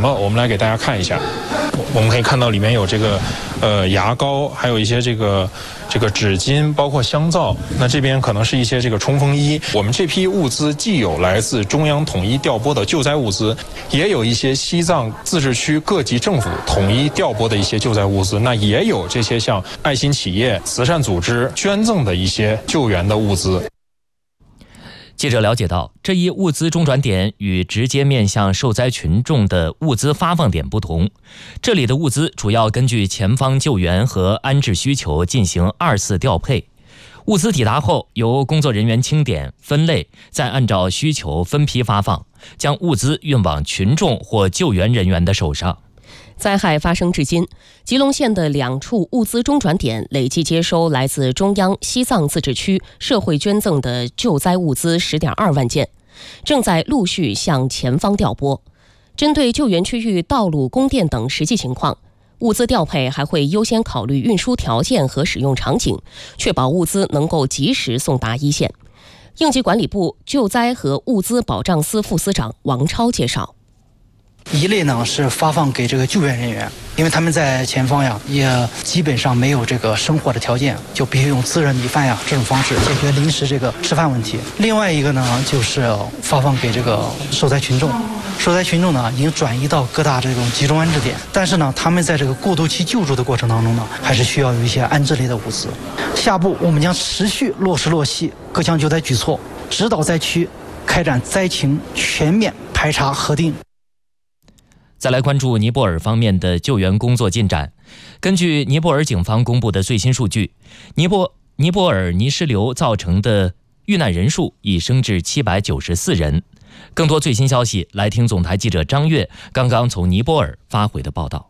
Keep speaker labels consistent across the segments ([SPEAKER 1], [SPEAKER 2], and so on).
[SPEAKER 1] 么，我们来给大家看一下。我们可以看到里面有这个牙膏，还有一些这个纸巾，包括香皂。那这边可能是一些这个冲锋衣。我们这批物资既有来自中央统一调拨的救灾物资，也有一些西藏自治区各级政府统一调拨的一些救灾物资，那也有这些像爱心企业、慈善组织捐赠的一些救援的物资。
[SPEAKER 2] 记者了解到，这一物资中转点与直接面向受灾群众的物资发放点不同，这里的物资主要根据前方救援和安置需求进行2次调配。物资抵达后，由工作人员清点、分类，再按照需求分批发放，将物资运往群众或救援人员的手上。
[SPEAKER 3] 灾害发生至今，吉隆县的2处物资中转点累计接收来自中央西藏自治区社会捐赠的救灾物资10.2万件，正在陆续向前方调拨。针对救援区域道路、供电等实际情况，物资调配还会优先考虑运输条件和使用场景，确保物资能够及时送达一线。应急管理部救灾和物资保障司副司长王超介绍。
[SPEAKER 4] 一类呢是发放给这个救援人员，因为他们在前方呀也基本上没有这个生活的条件，就必须用自热米饭呀这种方式解决临时这个吃饭问题。另外一个呢就是发放给这个受灾群众，受灾群众呢已经转移到各大这种集中安置点，但是呢他们在这个过渡期救助的过程当中呢，还是需要有一些安置类的物资。下步我们将持续落实落细各项救灾举措，指导灾区开展灾情全面排查核定。
[SPEAKER 2] 再来关注尼泊尔方面的救援工作进展。根据尼泊尔警方公布的最新数据，尼泊尔泥石流造成的遇难人数已升至794人。更多最新消息，来听总台记者张悦刚刚从尼泊尔发回的报道。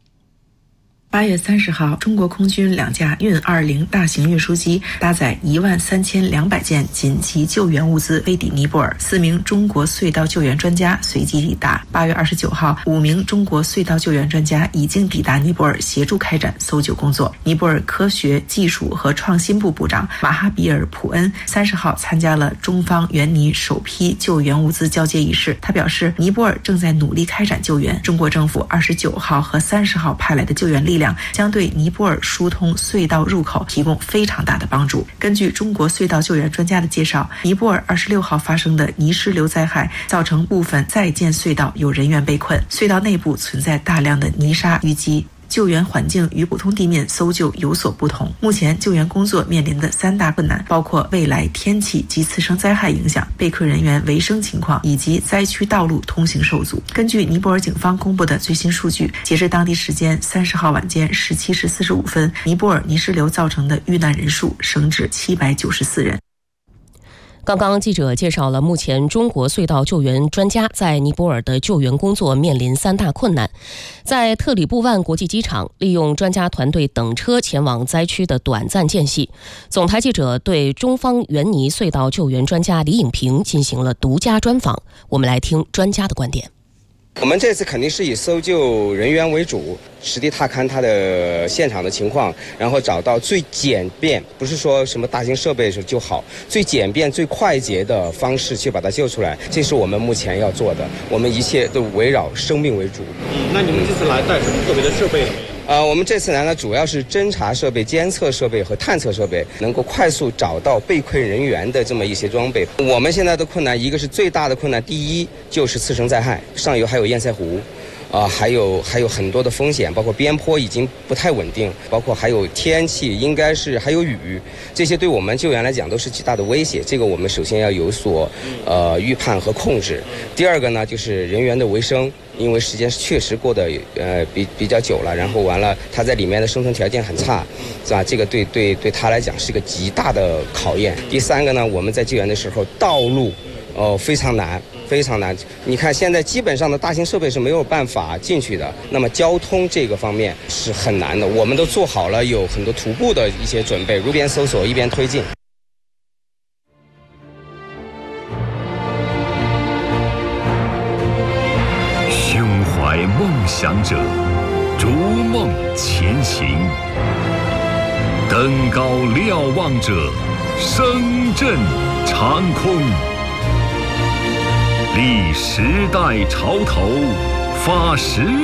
[SPEAKER 5] 8月30号，中国空军2架运20大型运输机搭载13200件紧急救援物资飞抵尼泊尔，4名中国隧道救援专家随即抵达。8月29号，5名中国隧道救援专家已经抵达尼泊尔，协助开展搜救工作。尼泊尔科学技术和创新部部长马哈比尔·普恩30号参加了中方援尼首批救援物资交接仪式。他表示，尼泊尔正在努力开展救援，中国政府29号和30号派来的救援力量将对尼泊尔疏通隧道入口提供非常大的帮助。根据中国隧道救援专家的介绍，尼泊尔26号发生的泥石流灾害造成部分在建隧道有人员被困，隧道内部存在大量的泥沙淤积，救援环境与普通地面搜救有所不同。目前救援工作面临的3大困难包括未来天气及次生灾害影响、被困人员维生情况以及灾区道路通行受阻。根据尼泊尔警方公布的最新数据，截至当地时间30号晚间17时45分，尼泊尔泥石流造成的遇难人数升至794人。
[SPEAKER 3] 刚刚记者介绍了目前中国隧道救援专家在尼泊尔的救援工作面临3大困难。在特里布万国际机场，利用专家团队等车前往灾区的短暂间隙，总台记者对中方援尼隧道救援专家李颖平进行了独家专访，我们来听专家的观点。
[SPEAKER 6] 我们这次肯定是以搜救人员为主，实地踏勘它的现场的情况，然后找到最简便，不是说什么大型设备就好，最简便最快捷的方式去把它救出来，这是我们目前要做的。我们一切都围绕生命为主。
[SPEAKER 7] 那你们这次来带什么特别的设备了没有？
[SPEAKER 6] 我们这次来呢，主要是侦察设备、监测设备和探测设备，能够快速找到被困人员的这么一些装备。我们现在的困难，一个是最大的困难，第一就是次生灾害，上游还有堰塞湖。还有很多的风险，包括边坡已经不太稳定，包括还有天气，应该是还有雨，这些对我们救援来讲都是极大的威胁。这个我们首先要有所预判和控制。第二个呢，就是人员的维生，因为时间确实过得比较久了，然后完了他在里面的生存条件很差，是吧？这个对他来讲是个极大的考验。第三个呢，我们在救援的时候，道路非常难。非常难，你看现在基本上的大型设备是没有办法进去的，那么交通这个方面是很难的，我们都做好了有很多徒步的一些准备，一边搜索一边推进。
[SPEAKER 8] 胸怀梦想者，逐梦前行，登高瞭望者，声震长空。历时代潮头，发时